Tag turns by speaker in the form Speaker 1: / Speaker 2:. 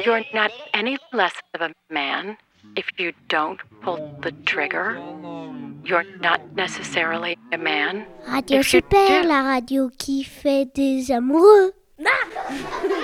Speaker 1: You're not any less of a man if you don't pull the trigger. You're not necessarily a man
Speaker 2: Radio
Speaker 1: if you
Speaker 2: Super,
Speaker 1: do.
Speaker 2: la radio qui fait des amoureux.